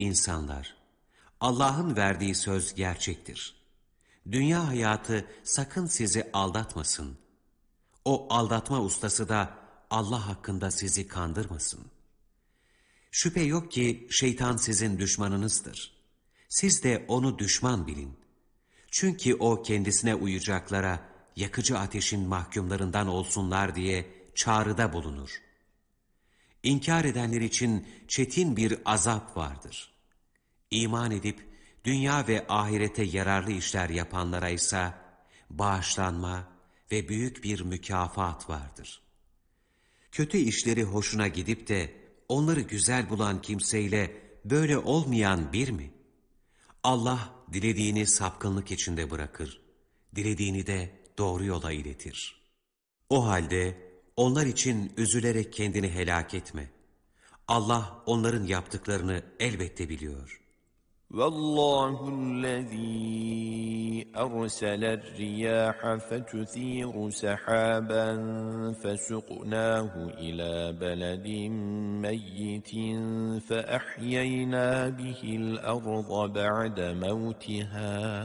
İnsanlar, Allah'ın verdiği söz gerçektir. Dünya hayatı sakın sizi aldatmasın. O aldatma ustası da Allah hakkında sizi kandırmasın. Şüphe yok ki şeytan sizin düşmanınızdır. Siz de onu düşman bilin. Çünkü o kendisine uyacaklara yakıcı ateşin mahkumlarından olsunlar diye çağrıda bulunur. İnkar edenler için çetin bir azap vardır. İman edip dünya ve ahirete yararlı işler yapanlara ise bağışlanma ve büyük bir mükafat vardır. Kötü işleri hoşuna gidip de onları güzel bulan kimseyle böyle olmayan bir mi? Allah dilediğini sapkınlık içinde bırakır, dilediğini de doğru yola iletir. O halde onlar için üzülerek kendini helak etme. Allah onların yaptıklarını elbette biliyor. والله الذي أرسل الرياح فتثير سحابا فسقناه إلى بلد ميت فأحيينا به الأرض بعد موتها